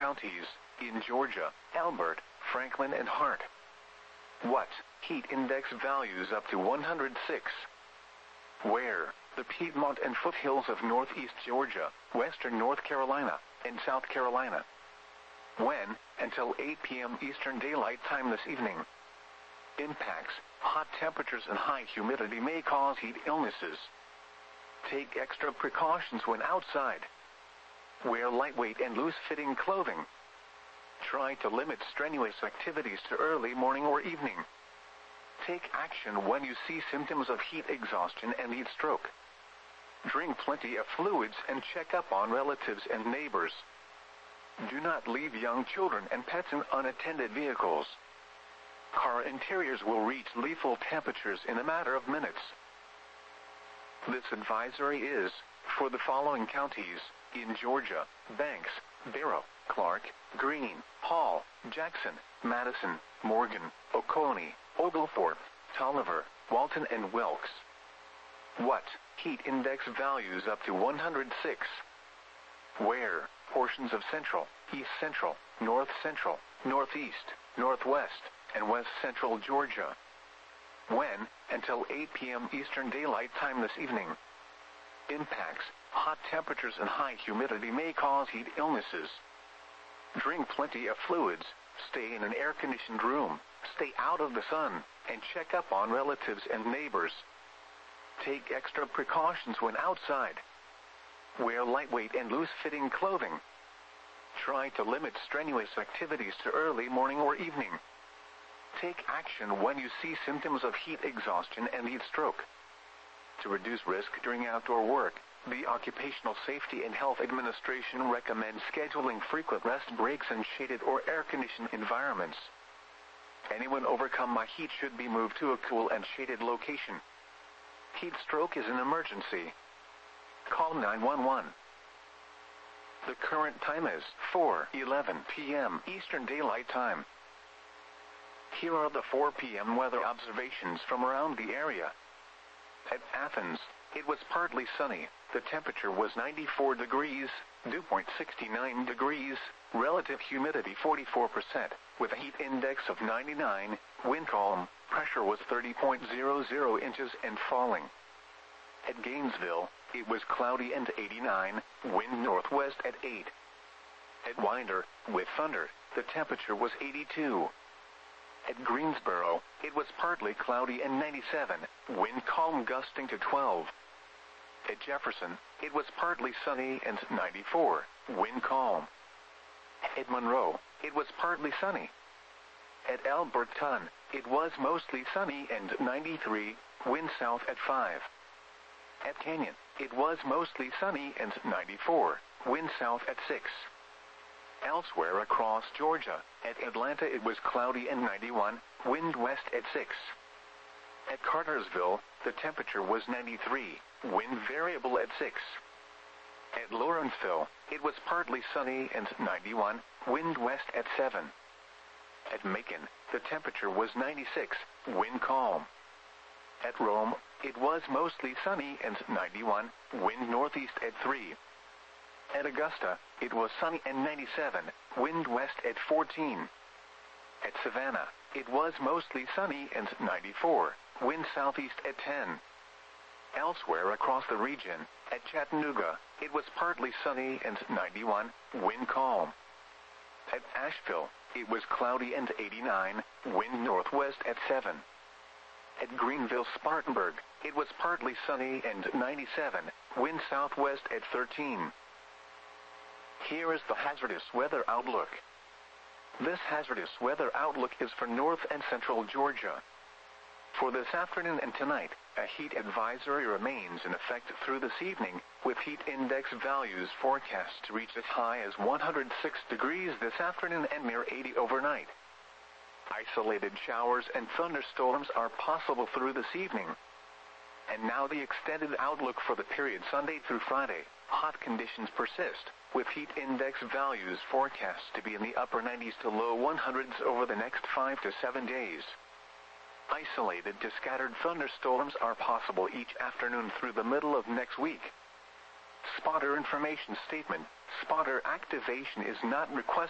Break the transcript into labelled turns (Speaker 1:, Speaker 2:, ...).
Speaker 1: counties in Georgia, Elbert, Franklin, and Hart. What? Heat index values up to 106. Where? The Piedmont and foothills of northeast Georgia, western North Carolina, and South Carolina. When? Until 8 p.m. Eastern Daylight Time this evening. Impacts: hot temperatures and high humidity may cause heat illnesses. Take extra precautions when outside. Wear lightweight and loose-fitting clothing. Try to limit strenuous activities to early morning or evening. Take action when you see symptoms of heat exhaustion and heat stroke. Drink plenty of fluids and check up on relatives and neighbors. Do not leave young children and pets in unattended vehicles. Car interiors will reach lethal temperatures in a matter of minutes. This advisory is for the following counties in Georgia: Banks, Barrow, Clark, Greene, Hall, Jackson, Madison, Morgan, Oconee, Oglethorpe, Tolliver, Walton, and Wilkes. What? Heat index values up to 106. Where? Portions of central, east central, north central, northeast, northwest, and west central Georgia. When? Until 8 p.m. Eastern Daylight Time this evening. Impacts: hot temperatures and high humidity may cause heat illnesses. Drink plenty of fluids, stay in an air-conditioned room, stay out of the sun, and check up on relatives and neighbors. Take extra precautions when outside. Wear lightweight and loose-fitting clothing. Try to limit strenuous activities to early morning or evening. Take action when you see symptoms of heat exhaustion and heat stroke. To reduce risk during outdoor work, the Occupational Safety and Health Administration recommends scheduling frequent rest breaks in shaded or air-conditioned environments. Anyone overcome by heat should be moved to a cool and shaded location. Heat stroke is an emergency. Call 911. The current time is 4:11 p.m. Eastern Daylight Time. Here are the 4 p.m. weather observations from around the area. At Athens, it was partly sunny. The temperature was 94 degrees, dew point 69 degrees, relative humidity 44%, with a heat index of 99, wind calm, pressure was 30.00 inches and falling. At Gainesville, it was cloudy and 89, wind northwest at 8. At Winder, with thunder, the temperature was 82. At Greensboro, it was partly cloudy and 97, wind calm gusting to 12. At Jefferson, it was partly sunny and 94, wind calm. At Monroe, it was partly sunny. At Alberton, it was mostly sunny and 93, wind south at 5. At Canyon, it was mostly sunny and 94, wind south at 6. Elsewhere across Georgia, at Atlanta it was cloudy and 91, wind west at 6. At Cartersville, the temperature was 93, wind variable at 6. At Lawrenceville, it was partly sunny and 91, wind west at 7. At Macon, the temperature was 96, wind calm. At Rome, it was mostly sunny and 91, wind northeast at 3. At Augusta, it was sunny and 97, wind west at 14. At Savannah, it was mostly sunny and 94, wind southeast at 10. Elsewhere across the region, at Chattanooga, it was partly sunny and 91, wind calm. At Asheville, it was cloudy and 89, wind northwest at 7. At Greenville-Spartanburg, it was partly sunny and 97, wind southwest at 13. Here is the hazardous weather outlook. This hazardous weather outlook is for north and central Georgia. For this afternoon and tonight, a heat advisory remains in effect through this evening, with heat index values forecast to reach as high as 106 degrees this afternoon and near 80 overnight. Isolated showers and thunderstorms are possible through this evening. And now the extended outlook for the period Sunday through Friday. Hot conditions persist, with heat index values forecast to be in the upper 90s to low 100s over the next 5 to 7 days. Isolated to scattered thunderstorms are possible each afternoon through the middle of next week. Spotter information statement: spotter activation is not requested.